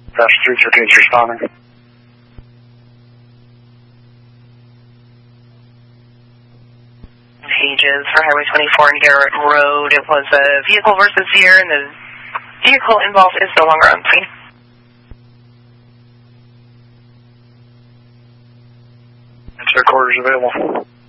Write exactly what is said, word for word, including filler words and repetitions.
Dash three thirteen is responding. Pages for Highway twenty-four and Garrett Road. It was a vehicle versus here, and the vehicle involved is no longer on scene. Check orders available.